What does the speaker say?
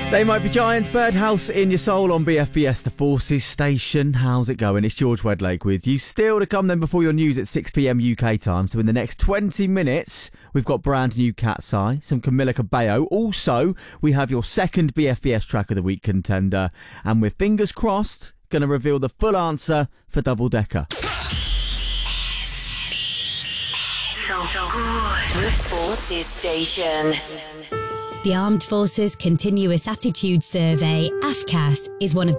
They Might Be Giants, Birdhouse in Your Soul on BFBS, the Forces Station. How's it going? It's George Wedlake with you. Still to come then before your news at 6 p.m. UK time. So in the next 20 minutes, we've got brand new Cat's Eye, some Camila Cabello. Also, we have your second BFBS Track of the Week contender. And with fingers crossed, going to reveal the full answer for Double Decker. The Forces Station. The Armed Forces Continuous Attitude Survey, AFCAS, is one of